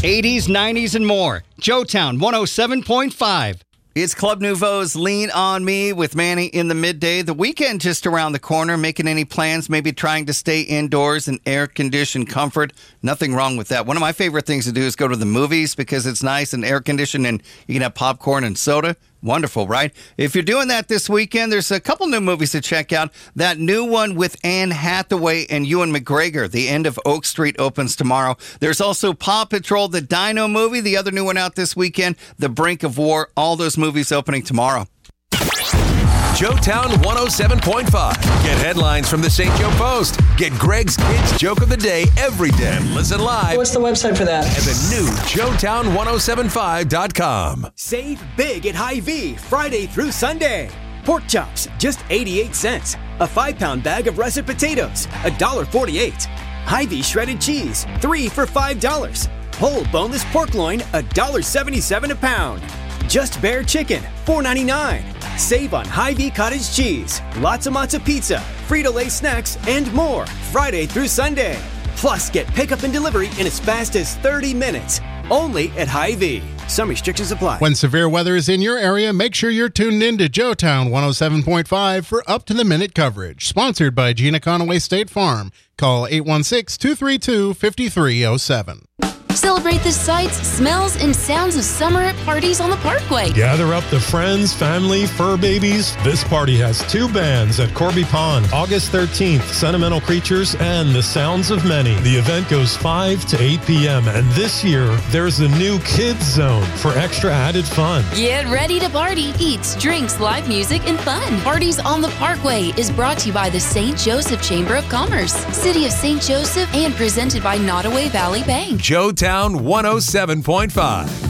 80s, 90s, and more. Joetown 107.5. It's Club Nouveau's Lean On Me with Manny in the midday. The weekend just around the corner. Making any plans? Maybe trying to stay indoors in air-conditioned comfort. Nothing wrong with that. One of my favorite things to do is go to the movies because it's nice and air-conditioned and you can have popcorn and soda. Wonderful, right? If you're doing that this weekend, there's a couple new movies to check out. That new one with Anne Hathaway and Ewan McGregor, The End of Oak Street, opens tomorrow. There's also Paw Patrol, the Dino movie, the other new one out this weekend, The Brink of War. All those movies opening tomorrow. Joetown 107.5. Get headlines from the St. Joe Post. Get Greg's Kids Joke of the Day every day. Listen live. What's the website for that? At the new Joetown1075.com. Save big at Hy-Vee Friday through Sunday. Pork chops, just 88 cents. A 5-pound bag of russet potatoes, $1.48. Hy-Vee shredded cheese, 3 for $5. Whole boneless pork loin, $1.77 a pound. Just Bear chicken, $4.99. Save on Hy-Vee cottage cheese, lots of matzo pizza, Frito-Lay snacks, and more Friday through Sunday. Plus, get pickup and delivery in as fast as 30 minutes. Only at Hy-Vee. Some restrictions apply. When severe weather is in your area, make sure you're tuned in to Joetown 107.5 for up-to-the-minute coverage. Sponsored by Gina Conaway State Farm. Call 816-232-5307. Celebrate the sights, smells, and sounds of summer at parties on the Parkway. Gather up the friends, family, fur babies. This party has 2 bands at Corby Pond. August 13th, Sentimental Creatures and The Sounds of Many. The event goes 5 to 8 p.m. And this year, there's a new Kids Zone for extra added fun. Get ready to party. Eats, drinks, live music, and fun. Parties on the Parkway is brought to you by the St. Joseph Chamber of Commerce, City of St. Joseph, and presented by Nottoway Valley Bank. Joetown 107.5.